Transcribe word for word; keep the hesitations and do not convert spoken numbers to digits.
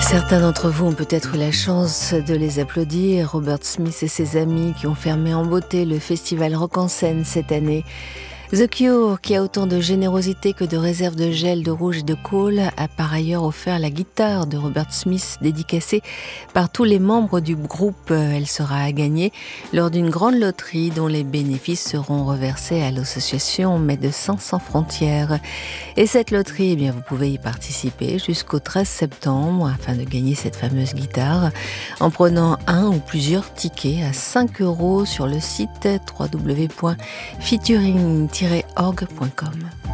Certains d'entre vous ont peut-être eu la chance de les applaudir, Robert Smith et ses amis qui ont fermé en beauté le festival Rock en Seine cette année. The Cure, qui a autant de générosité que de réserve de gel, de rouge et de colle, a par ailleurs offert la guitare de Robert Smith, dédicacée par tous les membres du groupe. Elle sera à gagner lors d'une grande loterie dont les bénéfices seront reversés à l'association Médecins sans frontières. Et cette loterie, eh bien, vous pouvez y participer jusqu'au treize septembre afin de gagner cette fameuse guitare en prenant un ou plusieurs tickets à cinq euros sur le site w w w point featuring tiret org point com.